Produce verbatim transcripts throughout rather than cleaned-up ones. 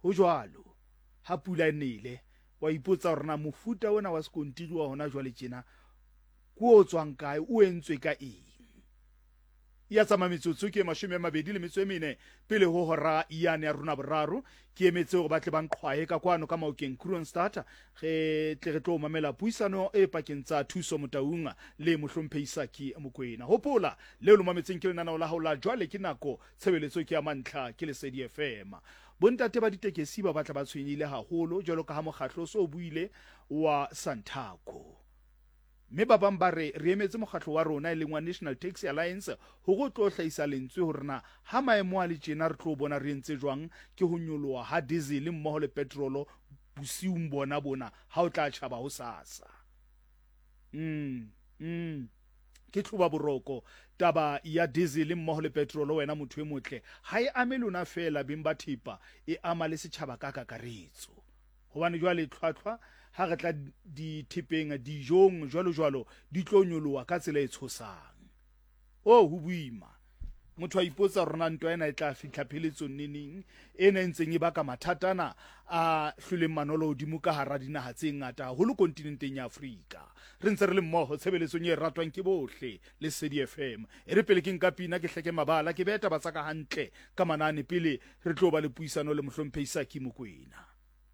ho jwalo ha pula nele wa ipotsa hore na mofuta ona wa sekontiri wa hona jwale tjena ko tswang kae o entswe ka eng ya tsama metsotso ke mashome a mabedi le metso e mene pele ho hora iane ya rona boraro ke emetse go batle bang qhwae ka kwano ka maokeng Kroonstad ge tle re tlo mamela puisano e pakeng tsa Thuso Motaunga le Mohlompheisa ki Mokoena hopola le lo mametseng ke lenana la haola jwale ke nako tshebeletso ke ya mantlha ke le Lesedi F M bontate ba ditekesi ba batla ba tshwenyile haholo jwalo ka ha mokgatlo so buile wa Santaco me ba bang ba re re emetse mokgatlo wa rona e leng wa National Taxi Alliance ho go tlo hlahisa lentswe hore na ha maemo a le tjena re tlo bona re entse jwang ke ho nyoloha ha diesel mmoho le petrolo bosiung bona bona ha o tla tjhaba ho sasa mm mm ke tloba boroko taba ya diesel mmoho le petrolo wena motho e motle ha e ame lona fela beng ba thipa e ama le setjhaba ka kakaretso hobane jwale tlhwatlhwa ha re tla di thipeng dijong jwalo jwalo di tlo nyoloha ka tsela e tshosang oh ho buima motho a ipotsa rona ntwa ena e tla fitla pheletso neneng ena ntseng e baka mathatana a hlule manolo hodimo ka hara dinaha tse ngata ho le kontinenteng ya Afrika re ntse re le mmoho tshebeletsong e ratwang ke bohle le Lesedi F M e re pele ke nka pina ke hleke mabala ke beta ba tsaka hantle ka manane pele re tlo ba le puisano le Mohlompheisa ki Mokoena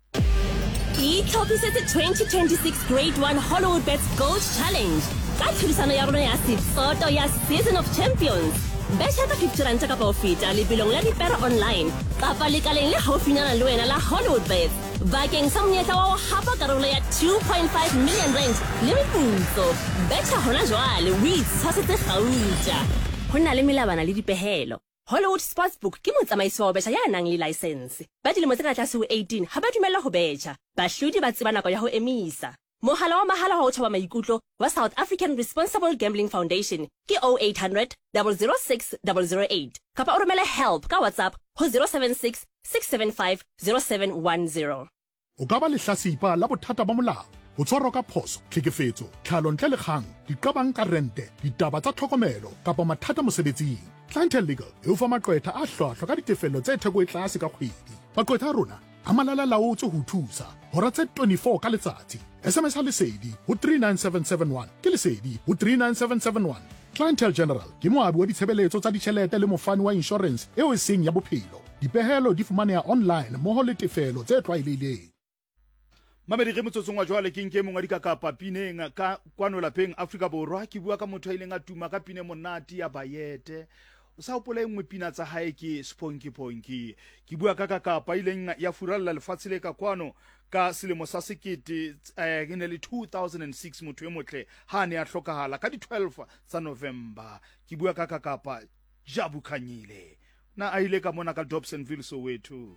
Itlhopisetse twenty twenty-six Grade one Hollywood Bets Gold Challenge. Ka thulisano ya rona ya Siphoto ya Season of Champions. Betjha ka fifty rand ka ho feta lebelong la dipera online. Kapa lekaleng le haufinyana le wena la Hollywood Bets. Bakeng sa monyetla wa ho hapa karolo ya two point five million rand le meputso. Betjha hona jwale o itshwasetse gauta. Ho na le melabana le dipehelo. Hollywood Sportsbook ke motsamaisi wa betjha ya nang le license. Ba dilemo tse ka tlase ho eighteen ha ba dumella ho betjha. Bahlodi ba tseba nako ya ho emisa. Mohala wa mahala wa ho tshaba maikutlo wa South African Responsible Gambling Foundation ke oh eight hundred, zero zero six, zero zero eight. Kapa o romele help ka WhatsApp ho zero seven six, six seven five, zero seven one zero. O ka ba lehlasipa la bothata ba molao ho tshwarwa ka phoso tlhekefetso tlhalo ntle le kgang diqabang ka rente ditaba tsa tlhokomelo kapa mathata mosebetsing Clientele Legal e o fa maqwetha a hlwahlwa ka ditefello tse theko e tlase ka kgwedi maqwetha a rona a malala laotse ho thusa hora tse twenty-four ka letsatsi S M S ha Lesedi ho three nine seven seven one ke Lesedi ho three nine seven seven one Clientele General ke moabi wa ditshebeletso tsa ditjhelete le mofani wa insurance eo e seng ya bophelo dipehelo di fumaneha online moho le tefelo tse tlwaelehileng Mamedi re motsotsong wa jwale ke nke mongwa dika ka papineng ka kwano lapeng Afrika Borwa ke bua ka motho a ileng a tuma ka pine monati ya Bayete o sa hopola engwe pina tsa hae ke Sponky Ponky ke bua ka ka ka pa ileng ya furalla lefatshe le ka kwano ka selemo sa sekete eh ke ne le two thousand six motho e motle ha ne a hlokahala ka di twelve tsa November ke bua ka ka ka pa Jabu Khanyile na a ile ka mona ka Dobsonville Soweto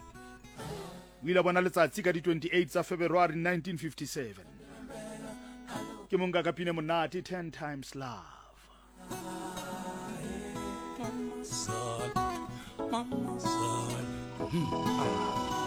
Wila bona letsatsi ka di twenty-eight tsa February nineteen fifty-seven. Ke monga ka pine monate ten times love. Mama son, mama son.